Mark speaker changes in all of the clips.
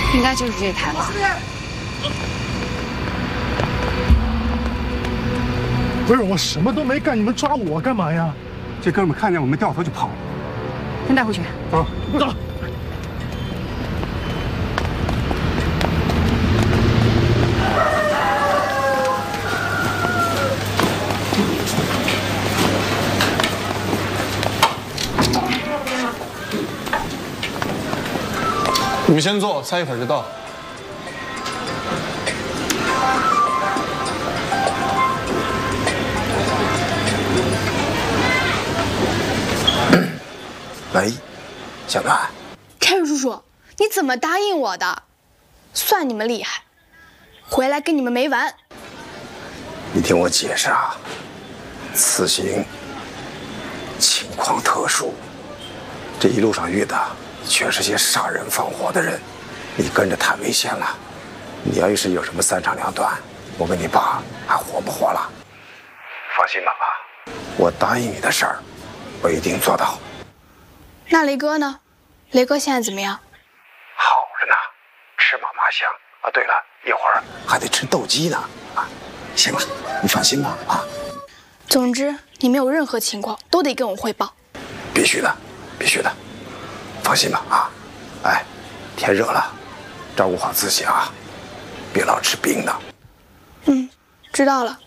Speaker 1: 应该就是这台吧。
Speaker 2: 不是我什么都没干，你们抓我干嘛呀？
Speaker 3: 这哥们看见我们掉头就跑了。
Speaker 1: 先带回去。
Speaker 3: 走，
Speaker 2: 走。
Speaker 4: 你们先坐，菜一会儿就到。
Speaker 5: 喂，小段，
Speaker 6: 开水叔叔，你怎么答应我的？算你们厉害，回来跟你们没完。
Speaker 5: 你听我解释啊，此行情况特殊，这一路上遇的全是些杀人放火的人，你跟着太危险了。你要是有什么三长两短，我跟你爸还活不活了？放心吧，爸，我答应你的事儿，我一定做到。
Speaker 6: 那雷哥呢？雷哥现在怎么样？
Speaker 5: 好着呢，吃嘛嘛香啊！对了，一会儿还得吃斗鸡呢啊！行了，你放心吧啊！
Speaker 6: 总之，你没有任何情况都得跟我汇报。
Speaker 5: 必须的，必须的，放心吧啊！哎，天热了，照顾好自己啊，别老吃冰的。
Speaker 6: 嗯，知道了。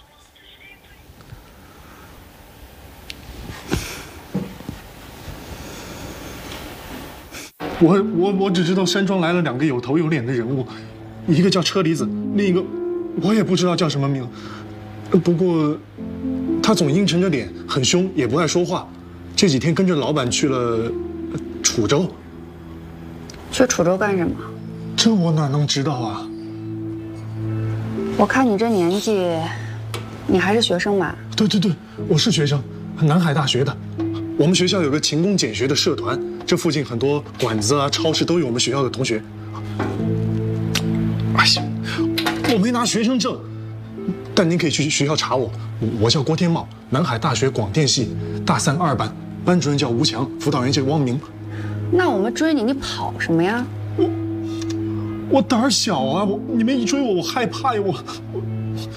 Speaker 2: 我只知道山庄来了2个有头有脸的人物，一个叫车厘子，另一个我也不知道叫什么名。不过他总阴沉着脸，很凶，也不爱说话。这几天跟着老板去了楚州。
Speaker 1: 去楚州干什么？
Speaker 2: 这我哪能知道啊？
Speaker 1: 我看你这年纪，你还是学生吧？
Speaker 2: 对，我是学生，南海大学的。我们学校有个勤工俭学的社团，这附近很多馆子啊、超市都有我们学校的同学。哎呀，我没拿学生证，但您可以去学校查我。我叫郭天茂，南海大学广电系大3、2班，班主任叫吴强，辅导员叫汪明。
Speaker 1: 那我们追你，你跑什么呀？
Speaker 2: 我胆儿小啊，你们一追我，我害怕呀，